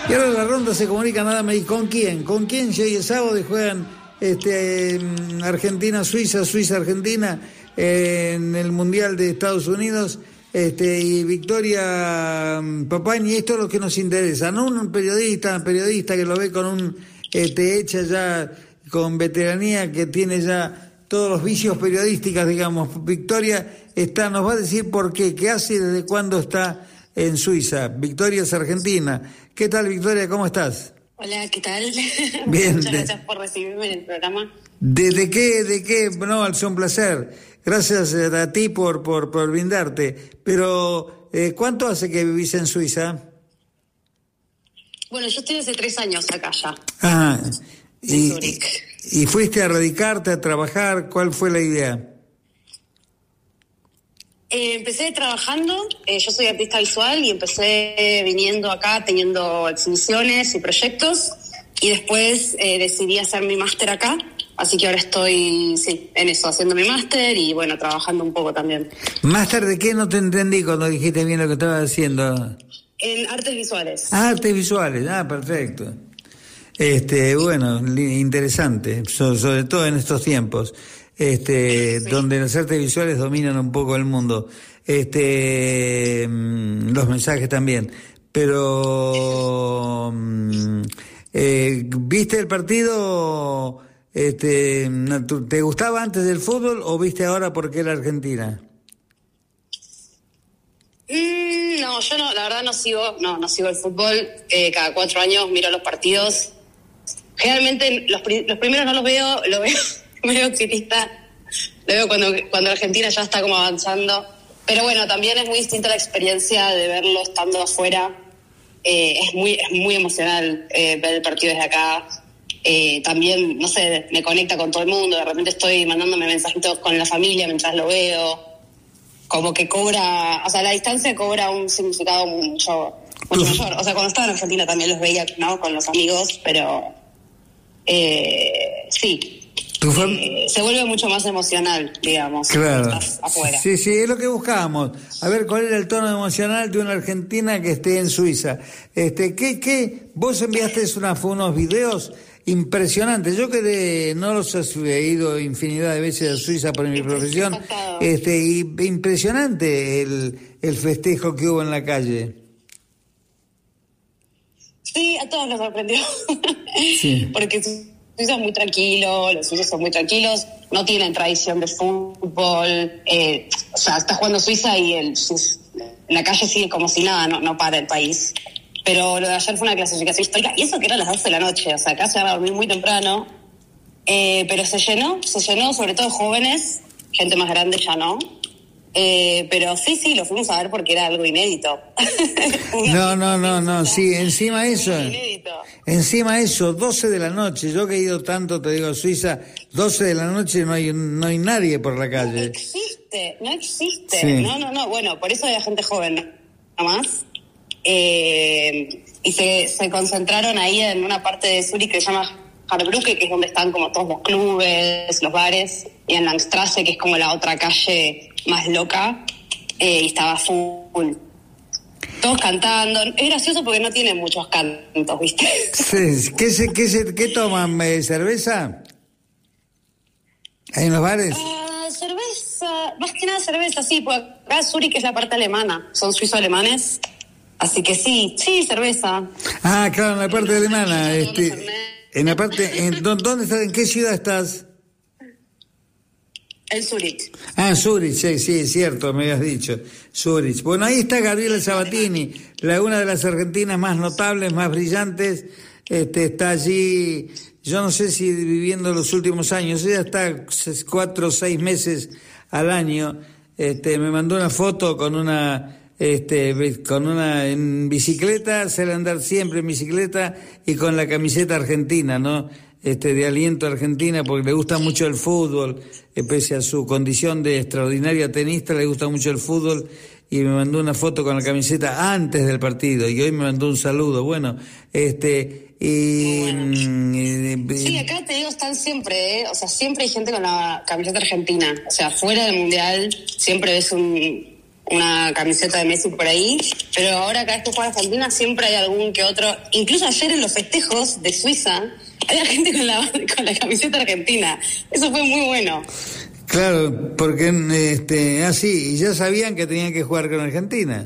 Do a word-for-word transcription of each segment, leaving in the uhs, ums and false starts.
Y ahora la ronda se comunica nada más. ¿Y con quién? ¿Con quién llega el sábado y juegan este, Argentina-Suiza, Suiza-Argentina eh, en el Mundial de Estados Unidos? Este, y Victoria Papani, esto es lo que nos interesa, no un periodista, un periodista que lo ve con un este, hecha ya con veteranía, que tiene ya todos los vicios periodísticos, digamos. Victoria está, nos va a decir por qué, qué hace y desde cuándo está en Suiza. Victoria es argentina. ¿Qué tal, Victoria? ¿Cómo estás? Hola, ¿qué tal? Bien. Muchas gracias por recibirme en el programa. ¿De, de qué? ¿De qué? No, es un placer. Gracias a ti por, por, por brindarte. Pero, eh, ¿cuánto hace que vivís en Suiza? Bueno, yo estoy hace tres años acá ya. Ah, y, y, y fuiste a radicarte, a trabajar. ¿Cuál fue la idea? Eh, empecé trabajando, eh, yo soy artista visual y empecé viniendo acá teniendo exhibiciones y proyectos y después eh, decidí hacer mi máster acá. Así que ahora estoy, sí, en eso, haciendo mi máster y, bueno, trabajando un poco también. ¿Máster de qué? No te entendí cuando dijiste bien lo que estabas haciendo. En artes visuales. Ah, artes visuales, ah, perfecto. Este, bueno, interesante, so, sobre todo en estos tiempos, este, sí. donde las artes visuales dominan un poco el mundo. Este, los mensajes también. Pero, eh, ¿viste el partido? Este, ¿te gustaba antes del fútbol o viste ahora porque era Argentina? Mm, no, yo no, la verdad no sigo, no, no sigo el fútbol. Eh, cada cuatro años miro los partidos. Generalmente los, los primeros no los veo, lo veo medio optimista. Lo veo cuando, cuando Argentina ya está como avanzando. Pero bueno, también es muy distinta la experiencia de verlo estando afuera. Eh, es muy, es muy emocional eh, ver el partido desde acá. Eh, también, no sé, me conecta con todo el mundo. De repente estoy mandándome mensajitos con la familia mientras lo veo. Como que cobra, o sea, la distancia cobra un significado mucho, mucho mayor. O sea, cuando estaba en Argentina también los veía, ¿no? Con los amigos, pero eh, sí. Eh, se vuelve mucho más emocional, digamos, claro. Cuando estás afuera. Sí, sí, es lo que buscábamos. A ver, ¿cuál era el tono emocional de una argentina que esté en Suiza? Este, ¿qué, qué? Vos enviaste una, unos videos impresionantes. Yo que de, no los he ido infinidad de veces a Suiza por mi profesión. Este, y, impresionante el, el festejo que hubo en la calle. Sí, a todos nos sorprendió. Sí. Porque Suiza es muy tranquilo, los suizos son muy tranquilos, no tienen tradición de fútbol, eh, o sea, está jugando Suiza y el, la calle sigue como si nada, no, no para el país. Pero lo de ayer fue una clasificación histórica, y eso que era a las doce de la noche, o sea, acá se van a dormir muy temprano, eh, pero se llenó, se llenó sobre todo jóvenes, gente más grande ya no, eh, pero sí, sí, lo fuimos a ver porque era algo inédito. No, no, no, no, sí, encima eso, encima eso, doce de la noche, yo que he ido tanto, te digo, a Suiza, doce de la noche no hay no hay nadie por la calle. No existe, no existe, sí. no, no, no, bueno, por eso había gente joven, nada más. Eh, y se, se concentraron ahí en una parte de Zurich que se llama Saarbrücke, que es donde están como todos los clubes, los bares, y en Langstrasse, que es como la otra calle más loca, eh, y estaba full. Todos cantando. Es gracioso porque no tienen muchos cantos, ¿viste? Sí, ¿qué, se, qué, se, ¿Qué toman? Eh, ¿Cerveza? ¿Ahí en los bares? Uh, cerveza, más que nada cerveza, sí, porque acá Zurich es la parte alemana, son suizo-alemanes. Así que sí, sí, cerveza. Ah, claro, en la parte alemana. Este, en la parte, en, ¿dónde estás? ¿En qué ciudad estás? En Zurich. Ah, en Zurich, sí, sí, es cierto, me habías dicho. Zurich. Bueno, ahí está Gabriela Sabatini, la una de las argentinas más notables, más brillantes. Este, está allí, yo no sé si viviendo los últimos años, ella está cuatro o seis meses al año. Este, me mandó una foto con una... Este, con una en bicicleta, sale a andar siempre en bicicleta y con la camiseta argentina, ¿no? Este, de aliento argentina, porque le gusta mucho el fútbol, eh, pese a su condición de extraordinaria tenista, le gusta mucho el fútbol, y me mandó una foto con la camiseta antes del partido, y hoy me mandó un saludo. Bueno, este, y... Bueno. Eh, sí, acá te digo, están siempre, ¿eh? O sea, siempre hay gente con la camiseta argentina, o sea, fuera del mundial, siempre ves un... una camiseta de Messi por ahí, pero ahora cada vez que juega Argentina siempre hay algún que otro, incluso ayer en los festejos de Suiza, había gente con la, con la camiseta argentina, eso fue muy bueno. Claro, porque este, así, y ya sabían que tenían que jugar con Argentina.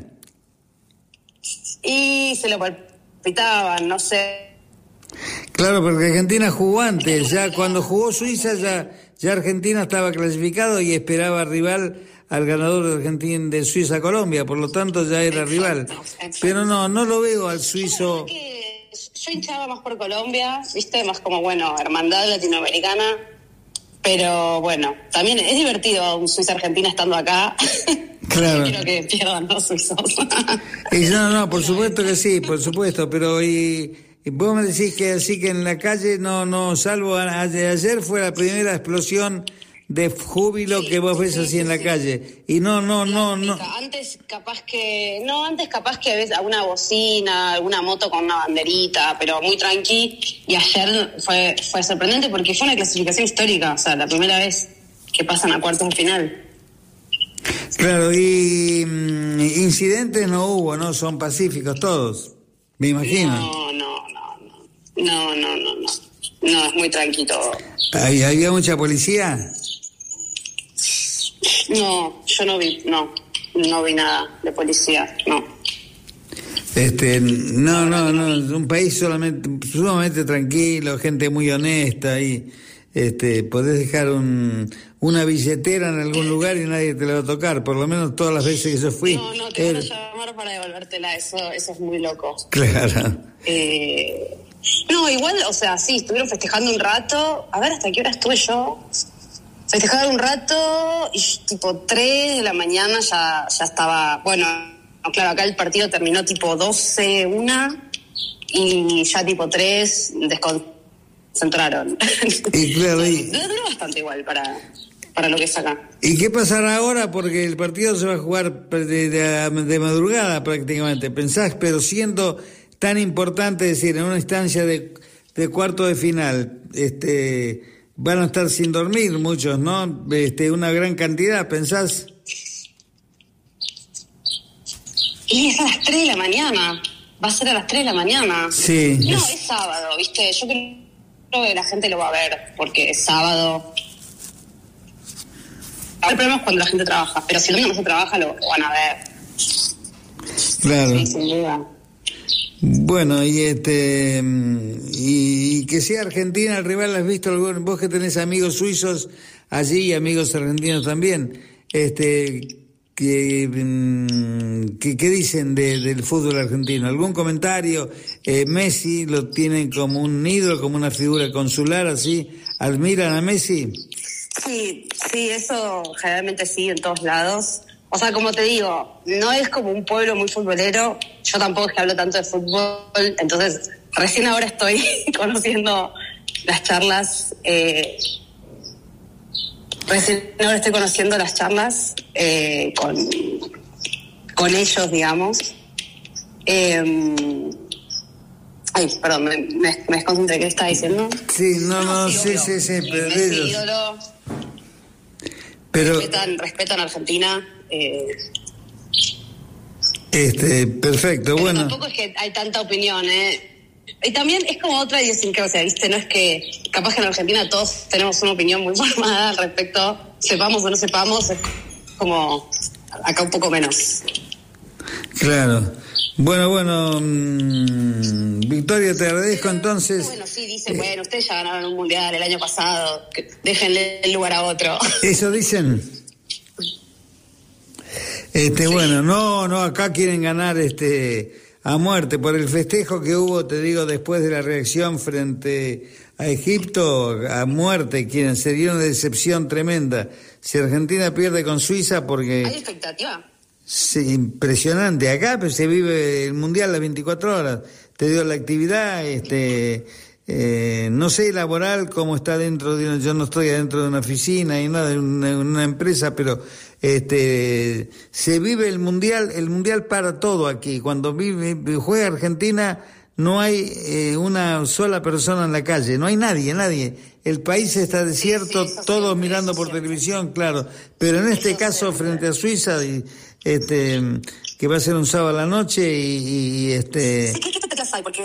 Y se lo palpitaban, no sé. Claro, porque Argentina jugó antes, ya cuando jugó Suiza ya, ya Argentina estaba clasificado y esperaba rival al ganador de Argentina de Suiza Colombia, por lo tanto ya era exacto, rival. Exacto. Pero no, no lo veo al suizo. Yo hinchaba más por Colombia, viste, más como bueno, hermandad latinoamericana, pero bueno, también es divertido un Suiza-Argentina estando acá. Claro. Quiero que pierdan los suizos. Y no, no, por supuesto que sí, por supuesto, pero y, y vos me decís que así que en la calle no, no, salvo a, a, ayer fue la primera explosión de júbilo sí, que vos ves sí, así sí, en la sí. calle. Y no, no, no, no. Antes capaz que, no, antes capaz que ves alguna bocina, alguna moto con una banderita, pero muy tranqui. Y ayer fue, fue sorprendente porque fue una clasificación histórica, o sea, la primera vez que pasan a cuartos de final. Claro, y um, incidentes no hubo, ¿no? Son pacíficos todos, me imagino. No, no, no, no, no, no, no, no, no, es muy tranquilo. ¿Había mucha policía? No, yo no vi, no, no vi nada de policía, no. Este, no, no, no, un país solamente, sumamente tranquilo, gente muy honesta y, este, podés dejar un, una billetera en algún lugar y nadie te la va a tocar, por lo menos todas las veces que yo fui. No, no, te van a llamar para devolvértela, eso, eso es muy loco. Claro. Eh, no, igual, o sea, sí, estuvieron festejando un rato, a ver hasta qué hora estuve yo. Festejaron un rato y tipo tres de la mañana ya, ya estaba, bueno, claro, acá el partido terminó tipo doce, una y ya tipo tres desconcentraron. Y claro, y... duró bastante igual para, para lo que es acá. ¿Y qué pasará ahora? Porque el partido se va a jugar de, de, de madrugada prácticamente, pensás, pero siendo tan importante, es decir, en una instancia de, de cuarto de final, este... van a estar sin dormir muchos, ¿no? Este, una gran cantidad, ¿pensás? Y es a las tres de la mañana. Va a ser a las tres de la mañana. Sí. No, es, es sábado, ¿viste? Yo creo que la gente lo va a ver, porque es sábado. El problema es cuando la gente trabaja, pero si el domingo no se trabaja, lo, lo van a ver. Claro. Sí, sin duda. Bueno, y este y que sea Argentina el rival, ¿has visto algún, vos que tenés amigos suizos allí y amigos argentinos también, este que que, que dicen de, del fútbol argentino? ¿Algún comentario? Eh, Messi lo tienen como un ídolo, como una figura consular, así, ¿admiran a Messi? Sí, sí, eso generalmente sí, en todos lados. O sea, como te digo, no es como un pueblo muy futbolero. Yo tampoco es que hablo tanto de fútbol, entonces recién ahora estoy conociendo las charlas. Eh, recién ahora estoy conociendo las charlas eh, con, con ellos, digamos. Eh, ay, perdón, me, me, me desconcentré. ¿Qué estaba diciendo? Sí, no, no, no sí, sí, sí, pero de ellos. Ídolo, pero respetan, respetan a Argentina. Eh, este, perfecto, pero bueno. Tampoco es que hay tanta opinión, ¿eh? Y también es como otra idiosincrasia, ¿viste? No es que capaz que en Argentina todos tenemos una opinión muy formada al respecto, sepamos o no sepamos, es como acá un poco menos. Claro. Bueno, bueno, mmm, Victoria, te agradezco entonces. Bueno, sí, dicen, eh, bueno, ustedes ya ganaron un mundial el año pasado, que déjenle el lugar a otro. Eso dicen. Este, sí. Bueno, no, no, acá quieren ganar este a muerte por el festejo que hubo, te digo, después de la reacción frente a Egipto, a muerte quieren, sería una decepción tremenda. Si Argentina pierde con Suiza, porque... ¿Hay expectativa? Sí, impresionante. Acá pues, se vive el mundial las veinticuatro horas. Te digo, la actividad, este... Eh, no sé laboral cómo está dentro de una, yo no estoy adentro de una oficina y nada, de una, una empresa, pero este se vive el mundial, el mundial para todo aquí. Cuando vive, juega Argentina no hay eh, una sola persona en la calle, no hay nadie, nadie. El país está desierto, sí, sí, todos sí, mirando por cierto. televisión, claro. Pero en este Eso caso, siempre. frente a Suiza, y, este, que va a ser un sábado a la noche y, y este... ¿Qué, qué expectativas hay? Porque